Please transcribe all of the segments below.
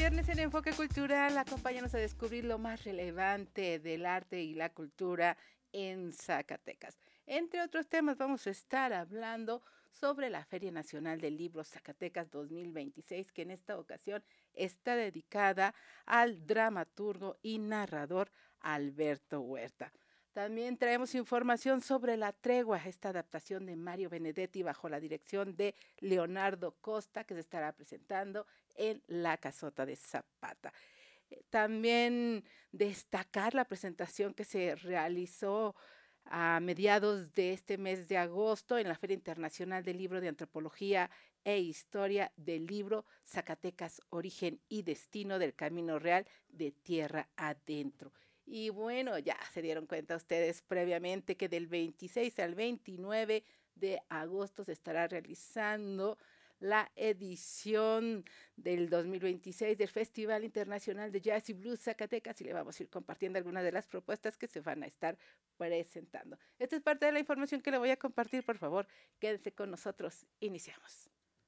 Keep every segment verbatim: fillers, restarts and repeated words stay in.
viernes en Enfoque Cultural, acompáñanos a descubrir lo más relevante del arte y la cultura en Zacatecas. Entre otros temas vamos a estar hablando sobre la Feria Nacional del Libro Zacatecas dos mil veintiséis, que en esta ocasión está dedicada al dramaturgo y narrador Alberto Huerta. También traemos información sobre La Tregua, esta adaptación de Mario Benedetti bajo la dirección de Leonardo Costa, que se estará presentando en La Casota de Zapata. También destacar la presentación que se realizó a mediados de este mes de agosto en la Feria Internacional del Libro de Antropología e Historia del Libro Zacatecas, Origen y Destino del Camino Real de Tierra Adentro. Y bueno, ya se dieron cuenta ustedes previamente que del veintiséis al veintinueve de agosto se estará realizando la edición del dos mil veintiséis del Festival Internacional de Jazz y Blues Zacatecas, y le vamos a ir compartiendo algunas de las propuestas que se van a estar presentando. Esta es parte de la información que le voy a compartir. Por favor, quédense con nosotros. Iniciamos.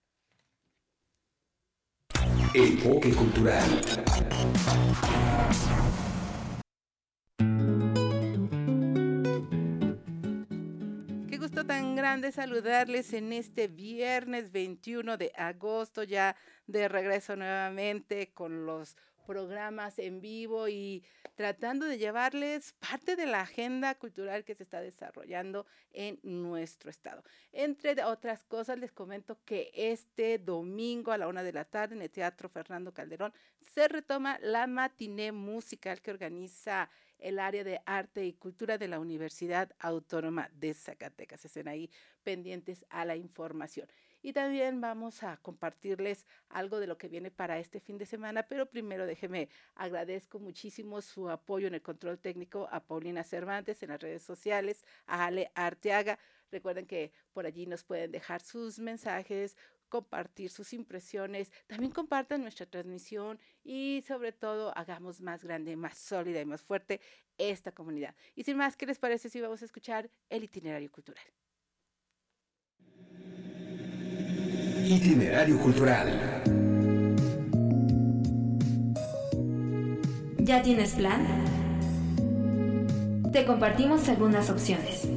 Enfoque Cultural. Qué gusto tan grande saludarles en este viernes veintiuno de agosto, ya de regreso nuevamente con los programas en vivo y tratando de llevarles parte de la agenda cultural que se está desarrollando en nuestro estado. Entre otras cosas, les comento que este domingo a la una de la tarde en el Teatro Fernando Calderón se retoma la matiné musical que organiza el área de arte y cultura de la Universidad Autónoma de Zacatecas. Estén ahí pendientes a la información. Y también vamos a compartirles algo de lo que viene para este fin de semana, pero primero déjeme, agradezco muchísimo su apoyo en el control técnico a Paulina Cervantes en las redes sociales, a Ale Arteaga. Recuerden que por allí nos pueden dejar sus mensajes, compartir sus impresiones, también compartan nuestra transmisión y sobre todo hagamos más grande, más sólida y más fuerte esta comunidad. Y sin más, ¿qué les parece si vamos a escuchar el itinerario cultural? Itinerario Cultural. ¿Ya tienes plan? Te compartimos algunas opciones.